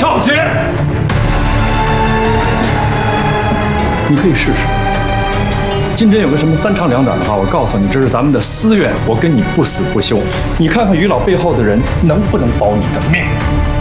跳去！你可以试试。今天有个什么三长两短的话，我告诉你，这是咱们的私怨，我跟你不死不休。你看看于老背后的人能不能保你的命？